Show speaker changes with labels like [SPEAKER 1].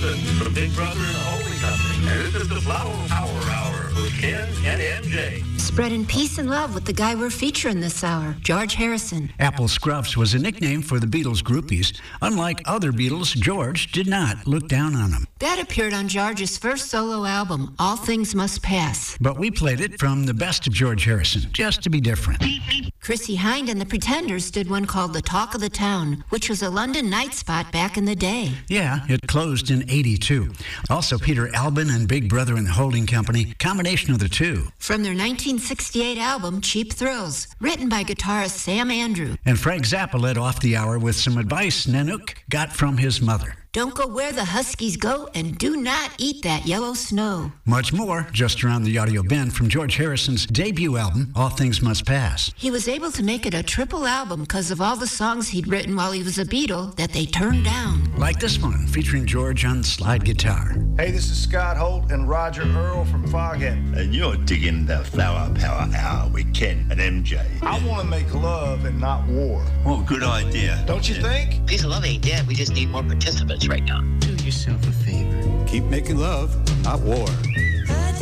[SPEAKER 1] Alvin from Big Brother and the Holding Company. And this is the Flower Power Hour with Ken and MJ.
[SPEAKER 2] Spreading peace and love with the guy we're featuring this hour, George Harrison.
[SPEAKER 3] Apple Scruffs was a nickname for the Beatles groupies. Unlike other Beatles, George did not look down on them.
[SPEAKER 2] That appeared on George's first solo album, All Things Must Pass.
[SPEAKER 3] But we played it from the best of George Harrison, just to be different.
[SPEAKER 2] Chrissie Hynde and the Pretenders did one called The Talk of the Town, which was a London night spot back in the day.
[SPEAKER 3] Yeah, it closed in '82. Also, Peter Albin and Big Brother and the Holding Company, combination of the two.
[SPEAKER 2] From their 1968 album, Cheap Thrills, written by guitarist Sam Andrew.
[SPEAKER 3] And Frank Zappa led off the hour with some advice Nanook got from his mother.
[SPEAKER 2] Don't go where the Huskies go, and do not eat that yellow snow.
[SPEAKER 3] Much more just around the audio bin from George Harrison's debut album, All Things Must Pass.
[SPEAKER 2] He was able to make it a triple album because of all the songs he'd written while he was a Beatle that they turned down.
[SPEAKER 3] Like this one, featuring George on slide guitar.
[SPEAKER 4] Hey, this is Scott Holt and Roger Earl from Foghat.
[SPEAKER 5] And you're digging the Flower Power Hour with Ken and MJ.
[SPEAKER 4] I want to make love and not war.
[SPEAKER 5] What a good idea.
[SPEAKER 4] Don't you think?
[SPEAKER 6] Peace of love ain't dead. We just need more participants right now.
[SPEAKER 7] Do yourself a favor.
[SPEAKER 8] Keep making love, not war.